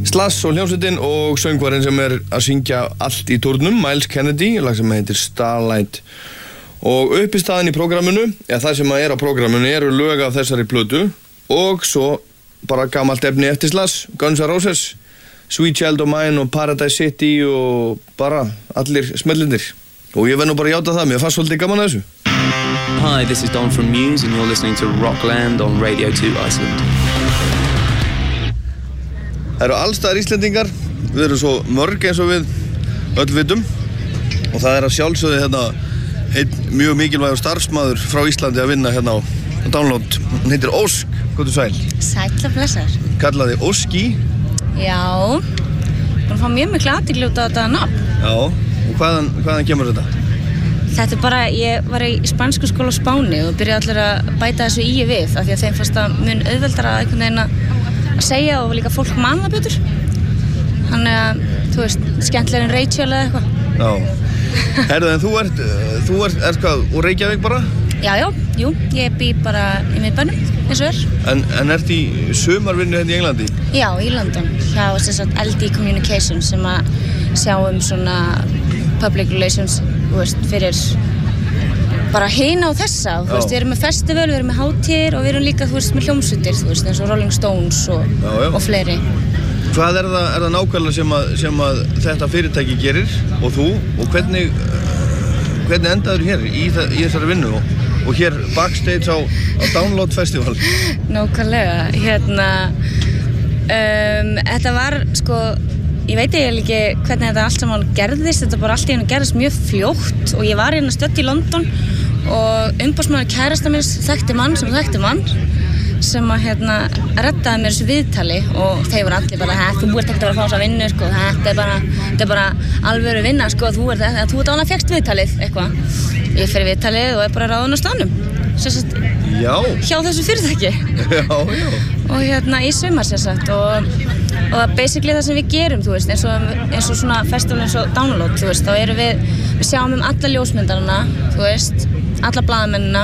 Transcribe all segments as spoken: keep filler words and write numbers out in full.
Slash og hljómsveitin og söngvarinn sem er að syngja allt í turnum, Myles Kennedy, lag sem heitir Starlight. Og uppistaðan í prógraminu, eða það sem er á prógraminu, eru lög af þessari plötu og svo bara gamalt efni eftir Slash, Guns N' Roses, Sweet Child of Mine og Paradise City og bara allir smellindir. Og ég verð nú bara að játa það, mér fannst svolítið gaman að þessu. Hi, this is Don from Muse and you're listening to Rockland on Radio two Iceland. Það eru allstaðar Íslendingar, við erum svo mörg eins og við öll vitum og það er að sjálfsögðu hérna einn mjög mikilvægur starfsmaður frá Íslandi að vinna hérna á Download. Hann heitir Ósk, hvað þú sæl? Sæll og blessaður. Kallaði Óski? Já, búin að fá mjög miklu athygli út á þetta nafn. Já, og hvaðan, hvaðan kemur þetta? Þetta er bara, ég var í spænsku skóla á Spáni og byrjaði allir að bæta þessu í við af því að þeim fannst að mun auðveldara að einhvern veginn að að segja og líka fólk man það betur. Þannig að, þú veist, skemmtilega en Rachel eða eitthvað. Já. Herðu, en þú ert, þú ert, ert hvað, úr Reykjavík bara? Já, já, jú, ég bý bara í miðbænum, eins og er. En, en ert í sumarvinnu hérna í Englandi? Já, í London, hjá þess að L D Communication sem að sjá um svona public relations, þú veist, fyrir bara hina á þessa, þú veist, við erum með festival, við erum með hátíðir og við erum líka, þú veist, með hljómsveitir, þú veist, eins og Rolling Stones og, já, já. og fleiri. Hvað er það, er það nákvæmlega sem að, sem að þetta fyrirtæki gerir og þú og hvernig, hvernig endaður hér í, það, í þessari vinnu og, og hér backstage á, á Download Festival? Nákvæmlega, hérna, um, þetta var, sko, ég veit eiginlega ekki hvernig þetta allt saman gerðist, þetta bara allt í einu gerðist mjög fljótt og ég var hérna stödd í London og umboðsmaður kærasta mér þekkti mann sem þekkti mann sem að hérna reddaði mér þessu viðtali og þeir voru allir bara þú ert ekkert að vera að fá þessa vinnu sko, þetta er bara, þetta er bara alvöru vinna sko, þú ert þetta, þú ert án að fékkst viðtalið eitthvað. Ég fer í viðtalið og er bara ráðin á staðnum. Sérstætt hjá þessu fyrirtæki. Já, já. Og hérna í sumar sérstætt og og basically það sem við gerum, þú veist, eins og, eins og svona festival eins og Download, þú veist, þá erum við, við sjáum um alla ljósmyndarana, þú veist, alla blaðamennina,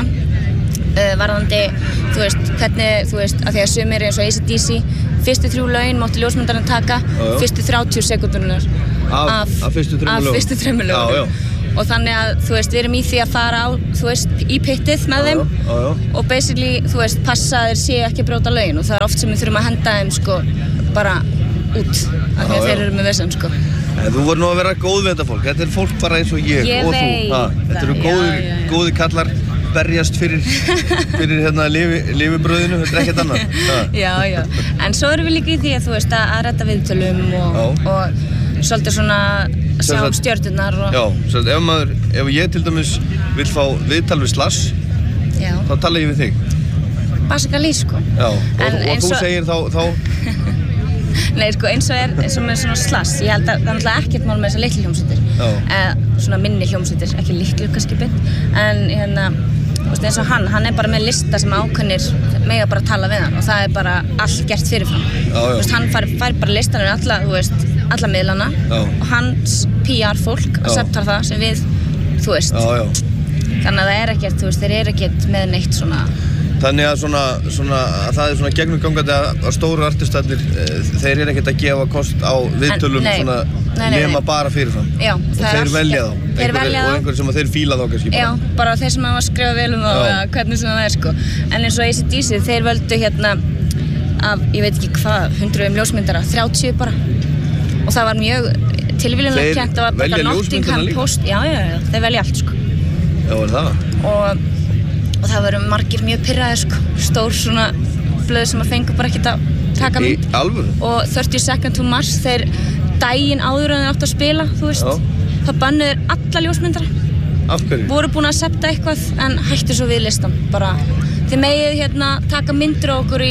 uh, varðandi, þú veist, hvernig, þú veist, að því að sumir eins og A C D C, fyrstu þrjú lögin mátti ljósmyndarinn taka, já, já. fyrstu þrjátíu sekúndurnar af, af fyrstu þremur lögum. Af fyrstu þremur lögum. Og þannig að, þú veist, við erum í því að fara á, þú veist, í pittið með þeim já, já, já. og basically, þú veist, passa að þeir séu ekki að brjóta lögin og það er oft sem við þurfum að henda þeim, sko, bara út, af því að þeir eru með vesen, sko. En þú voru nú að vera góð við þetta fólk, þetta er fólk bara eins og ég, ég og veit, þú. Ha, þetta eru góðir, já, já, já. góðir kallar, berjast fyrir, fyrir hérna lifi, lifibröðinu, þetta er ekkert annað. Ha. Já, já, en svo erum við líka í því að, þú veist, að, að redda viðtölum og, og svolítið svona sjá um stjörnurnar og... Já, svolítið, ef maður, ef ég til dæmis vil fá viðtal við Slash, já. Þá tala ég við þig. Basically, sko. Já, og, en, og þú svo... segir þá... þá... Nei, sko, eins og er, eins og með svona Slash, ég held að það er náttúrulega ekkert mál með þessar litlu hljómsveitir. Eða svona minni hljómsveitir, ekki litlu kannski beint, en hérna, þú veist, eins og hann, hann er bara með lista sem ákveðnir mega bara að tala við hann og það er bara allt gert fyrirfram. Já, já. Þú veist, hann fær, fær bara listanum alla, þú veist, alla miðlana já. Og hans P R fólk acceptar það sem við, þú veist. Já, já. Þannig að það er ekkert, þú veist, þeir eru ekkert með neitt svona... Þannig að svona, svona, að það er svona gegnumgangandi að stóru artistarnir, þeir eru ekkert að gefa kost á viðtölum en, nei, svona nei, nei, nema nei. Bara fyrirfram. Já, og þeir velja þá. Þeir velja þá. Og einhver sem þeir fíla þá kannski bara. Já, bara þeir sem hafa skrifað vel um þá, ja, hvernig sem það er sko. En eins og A C D C, þeir völdu hérna af, ég veit ekki hvað, hundruðum ljósmyndara, þrjátíu bara. Og það var mjög tilvílunlega kennt að velja Nottingham Post. Já, já, já, þeir velja allt sko. Já, er það? Og og það voru margir mjög pirraðir sko, stór svona blöð sem að fengu bara ekkert að taka mynd. Í alvöru? Og thirty Seconds to Mars, þeir daginn áður en þeir áttu að spila, þú veist, já. Það bannuður alla ljósmyndara. Af hverju? Voru búin að septa eitthvað en hættu svo við listan, bara. Þið megið hérna taka myndir á okkur í,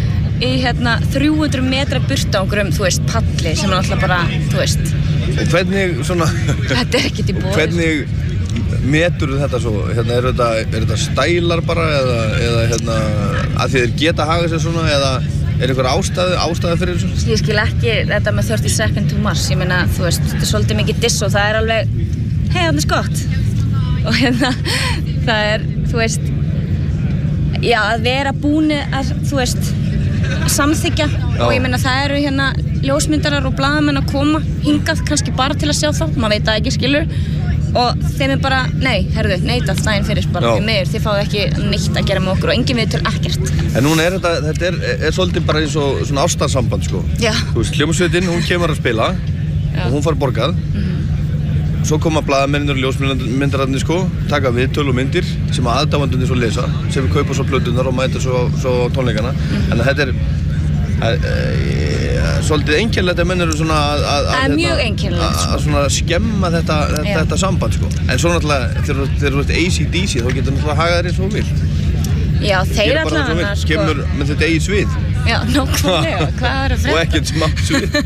í hérna þrjú hundruð metra burt á okkur um, þú veist, palli sem er alltaf bara, þú veist. Og hvernig svona... Þetta er ekkert í boði. Hvernig... metur þetta svo, hérna er þetta, er þetta stælar bara eða, eða hérna að þeir geta hagað sér svona eða er einhver ástæði, ástæði fyrir þessu? Ég skil ekki þetta með thirty Seconds to Mars, ég meina þú veist, þetta er svolítið mikið diss og það er alveg, hei þarna er skott og hérna það er, þú veist, já að vera búin að, þú veist, samþykja og ég meina það eru hérna ljósmyndarar og blaðamenn að koma hingað kannski bara til að sjá þá, maður veit það ekki skilur og þeim er bara, nei, herðu, neitað daginn fyrir bara því miður, þið fáið ekki neitt að gera með okkur og engin viðtöl ekkert. En núna er þetta, þetta er, er svolítið bara eins og svona ástarsamband sko. Já. Þú veist, hljómsveitin, hún kemur að spila Já. Og hún fær borgað. Mm-hmm. Svo koma blaðamennir og ljósmyndararnir sko, taka viðtöl og myndir sem að aðdáendurnir svo lesa, sem við kaupa svo plöturnar og mæta svo, svo tónleikana. Mm-hmm. En þetta er að, að, svolítið einkennilegt að menn eru svona að, að, það er hérna, mjög einkennilegt sko. Að svona skemma þetta, þetta, þetta samband sko. En svo náttúrulega þegar þú ert A C D C þá getur náttúrulega hagað þér eins og vilt. Já, þeir allavega sko. Kemur með þetta eigið svið. Já, nákvæmlega, hvað er að frétta? Og ekkert smá svið.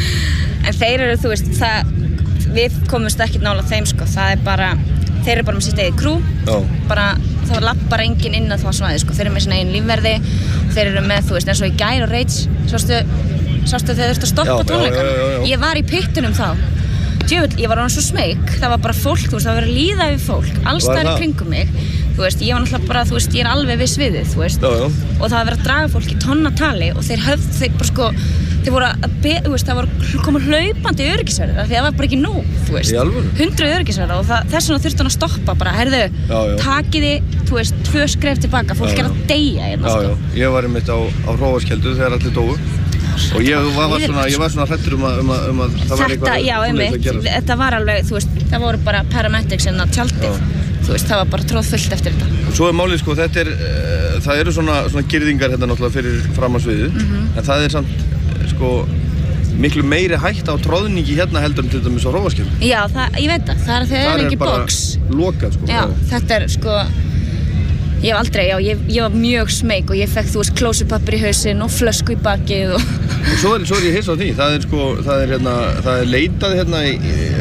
En þeir eru, þú veist, það, við komumst ekkert nála þeim sko. Það er bara, þeir eru bara með sitt eigið krú. Já. Bara, þá lappar enginn inn á það svæði sko. Þeir eru með sín eigin lífverði. Þeir eru með, þú veist, eins og í gær og Rage, sástu, sástu þeir þurftu að stoppa tónleikana. Ég var í pittunum þá. Djöfull, ég var orðin svo smeyk. Það var bara fólk, þú veist, það var verið að líða við fólk. Alls staðar í kringum mig. Þú veist, ég var náttúrulega bara, þú veist, ég er alveg við sviðið, þú veist. Já, já. Og það var verið að draga fólk í tonnatali og þeir höfð, þeir bara sko, þeir voru að, be, þú veist, það var komið hlaupandi öryggisverðir af því það var bara ekki nóg, þú veist. Í alvöru? Hundruð öryggisverðir og það, þess vegna þurfti hann að stoppa bara, heyrðu, takiði, þú veist, tvö skref tilbaka, fólk já, er að deyja hérna, sko. Já, já, ég var einmitt á, á Hróarskeldu þegar allir dóu og ég var, var svona, ég var svona hræddur um að, um að, um að það var eitthvað já, einmitt, þetta var alveg, þú veist, það voru bara paramedics inn á tjaldið. Þú veist, það var bara tróðfullt eftir þetta. Og svo er málið, sko, þetta er, uh, það eru svona, svona girðingar hérna náttúrulega fyrir framansviðið, mm-hmm. en það er samt, sko, miklu meiri hætta á tróðningi hérna heldur en til dæmis á Hróarskeldu. Já, það, ég veit það, það er þegar er ekki box. Það er bara lokað, sko. Já, þetta er, sko, ég hef aldrei, já, ég, ég var mjög smeyk og ég fekk, þú veist, klósupapir í hausinn og flösku í bakið og... Og svo er, svo er ég hissa á því, það er, sko, það er, hérna, það er leitað hérna í,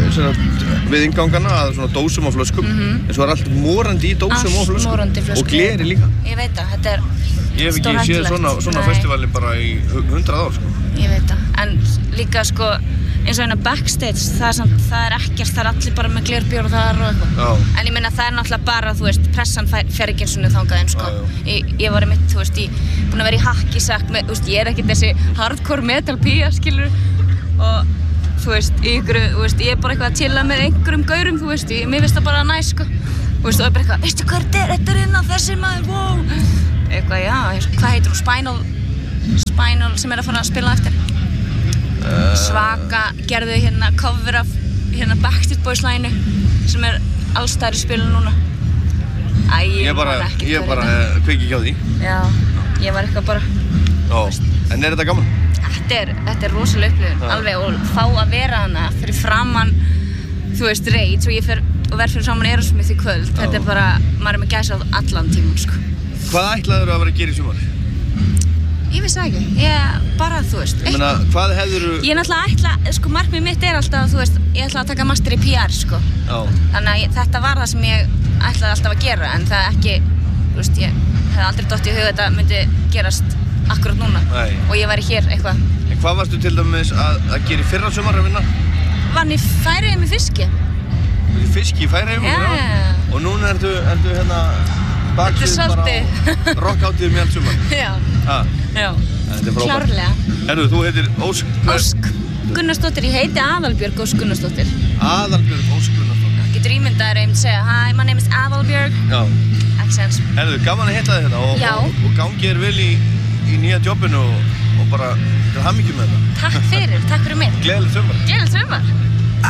í við inngangana að svona dósum og flöskum mm-hmm. en svo er allt morandi í dósum og flöskum og gleri líka. Ég veit það, þetta er Ég hef ekki séð svona, svona festivalin bara í hundrað ár sko. Ég veit það, en líka sko eins og hérna backstage, það er, samt, það er ekkert, það er allir bara með glerbjór og þar og eitthvað. Já. En ég meina það er náttúrulega bara, þú veist, pressan fer ekki eins og þangað inn sko. Já, já. Ég, ég var einmitt, þú veist, ég búin að vera í hakkisak með, þú veist, ég er ekkert þessi hardcore metal pía, skilur og þú veist, ykkur, þú veist, ég er bara eitthvað að chilla með einhverjum gaurum, þú veist, ég, mér finnst það bara næs, sko. Þú veist, og ég er bara eitthvað, veistu hvað þetta er, þetta er inn á þessi maður, wow. Eitthvað, já, hvað heitir hún, Spinal, Spinal sem er að fara að spila eftir. Uh, Svaka gerðu hérna cover af hérna Backstreet Boys læginu sem er allstæðar í spilinu núna. Æ, ég, ég bara, ég bara kveiki ekki á því. Já, ég var eitthvað bara. Já, en er þetta gaman? Þetta er, þetta er rosalega upplifun, alveg, og fá að vera hana fyrir framann, þú veist, Rage og ég fer og verð fyrir framann Aerosmith í kvöld. Já. Þetta er bara, maður er með gæsa á allan tíman, sko. Hvað ætlaður að vera að gera í sumar? Ég vissi það ekki, ég bara, þú veist. Ég meina, hvað hefðirðu... Ég náttúrulega ætla, sko, markmið mitt er alltaf, þú veist, ég ætla að taka master í P R, sko. Já. Þannig að ég, þetta var það sem ég ætlaði alltaf að gera, en það ekki, þú veist, ég hef aldrei dottið í hug að þetta myndi gerast akkurat núna. Nei. Og ég væri hér eitthvað. En hvað varstu til dæmis að, að gera í fyrra sumar að vinna? Vann í Færeyjum í fiski. Í fiski í Færeyjum? Já. Og núna ertu, ertu hérna baksvið bara á rockátið með allt sumar? Já. Ah. Já. Klárlega. Herru, þú heitir Ósk... Ósk Gunnarsdóttir, ég heiti Aðalbjörg Ósk Gunnarsdóttir. Aðalbjörg Ósk Gunnarsdóttir. Getur ímyndaðir einmitt segja, hi, my name is Aðalbjörg. Já. Ekki sens. Herru, gaman að hitta þig hérna og, og, og gangi þér vel í, í nýja jobbinu og, og bara til hamingju með þetta. Takk fyrir, takk fyrir mig. Gleðilegt sumar. Gleðilegt sumar.